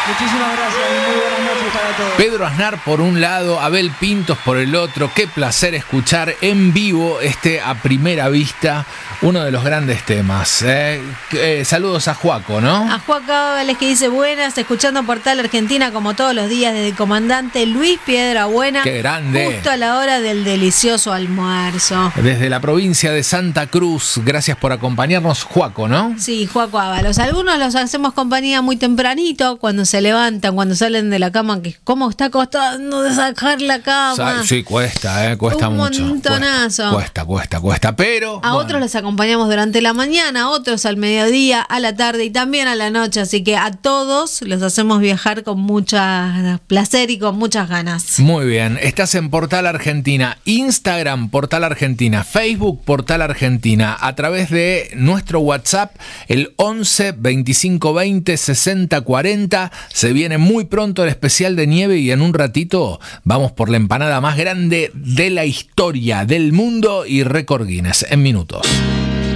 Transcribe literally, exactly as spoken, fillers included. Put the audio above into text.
Muchísimas gracias y muy buenas noches para todos. Pedro Aznar por un lado, Abel Pintos por el otro. Qué placer escuchar en vivo este A Primera Vista, uno de los grandes temas. Eh, eh, saludos a Juaco, ¿no? A Juaco Ábales, que dice buenas, escuchando Portal Argentina como todos los días desde el comandante Luis Piedrabuena. Qué grande. Justo a la hora del delicioso almuerzo. Desde la provincia de Santa Cruz, gracias por acompañarnos, Juaco, ¿no? Sí, Juaco Ábalos. Algunos los hacemos compañía muy tempranito, cuando se levantan, cuando salen de la cama, que cómo está costando de sacar la cama. Sí, cuesta, eh, cuesta Un mucho. montonazo. Cuesta, cuesta, cuesta, cuesta, pero... A bueno. otros los acompañamos durante la mañana, a otros al mediodía, a la tarde y también a la noche. Así que a todos los hacemos viajar con mucho placer y con muchas ganas. Muy bien, estás en Portal Argentina, Instagram Portal Argentina, Facebook Portal Argentina, a través de nuestro WhatsApp, el once veinticinco veinte sesenta cuarenta. Se viene muy pronto el especial de nieve y en un ratito vamos por la empanada más grande de la historia del mundo y récord Guinness en minutos.